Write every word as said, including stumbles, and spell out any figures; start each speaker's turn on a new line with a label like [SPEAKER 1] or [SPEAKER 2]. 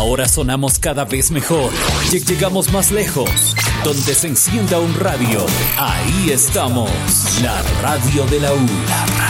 [SPEAKER 1] Ahora sonamos cada vez mejor. Llegamos más lejos. Donde se encienda un radio, ahí estamos. La radio de la U. La radio.